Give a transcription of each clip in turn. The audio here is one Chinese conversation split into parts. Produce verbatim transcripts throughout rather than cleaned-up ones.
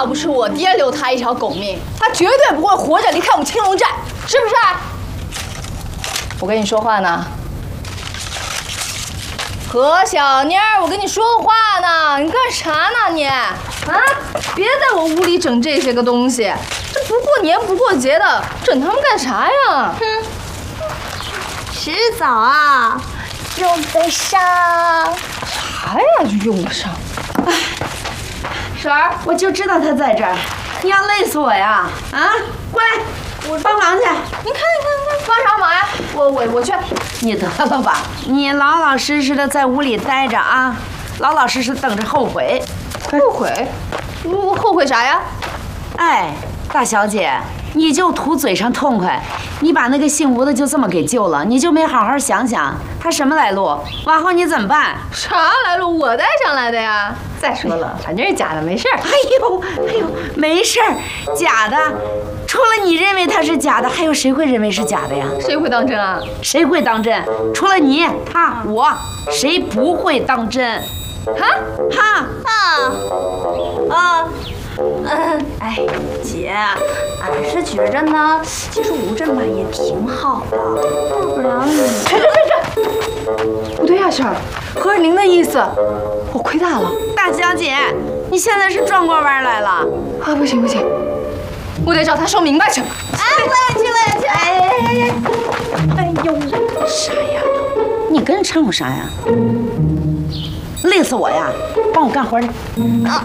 要不是我爹留他一条狗命，他绝对不会活着离开我们青龙寨，是不是？我跟你说话呢，何小妮儿，我跟你说话呢，你干啥呢你？啊！别在我屋里整这些个东西，这不过年不过节的，整他们干啥呀？哼！ 迟早啊，用得上。 啥呀？就用得上？哎，婶儿， 我就知道他在这儿，你要累死我呀！啊，过来，我帮忙去。 你看，你看，你看，帮啥忙呀？我我我去。 你得了吧，你老老实实的在屋里待着啊，老老实实等着后悔。 后悔？我后悔啥呀？ 哎，大小姐，你就图嘴上痛快，你把那个姓吴的就这么给救了，你就没好好想想他什么来路，往后你怎么办？ 啥来路？我带上来的呀。再说了，反正是假的，没事儿。 哎呦哎呦，没事儿，假的，除了你认为它是假的，还有谁会认为是假的呀？ 谁会当真啊？ 谁会当真？除了你、他、我，谁不会当真？ 哈哈啊啊！嗯，哎，姐，俺是觉着呢，其实吴镇吧也挺好的，要不然你…… 这这这这，不对呀，婶儿，合着您的意思，我亏大了。 大小姐，你现在是转过弯来了啊！不行不行，我得找他说明白去。 哎，我也去，我也去。哎哎哎哎！哎呦， 啥呀？你跟着掺和啥呀？累死我呀！帮我干活去。啊！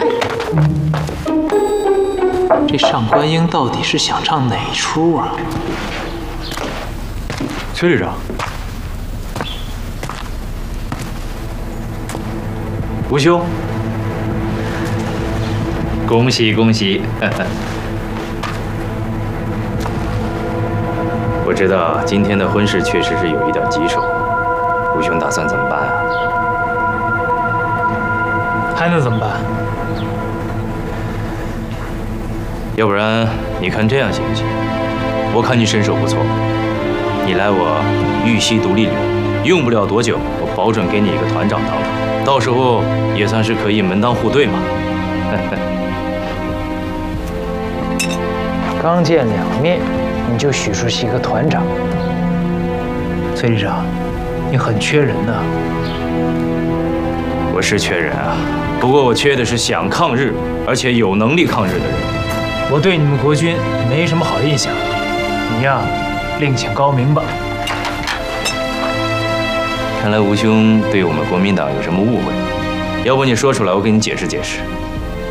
这上官英到底是想唱哪出啊？ 崔旅长，吴兄，恭喜恭喜！我知道今天的婚事确实是有一点棘手，吴兄打算怎么办啊？ 还能怎么办？ 要不然你看这样行不行？我看你身手不错，你来我玉溪独立旅，用不了多久，我保准给你一个团长当当，到时候也算是可以门当户对嘛。 刚见两面，你就许出是一个团长，崔旅长，你很缺人呐。 我是缺人啊，不过我缺的是想抗日，而且有能力抗日的人。 我对你们国军没什么好印象，你呀，另请高明吧。 看来吴兄对我们国民党有什么误会，要不你说出来，我给你解释解释。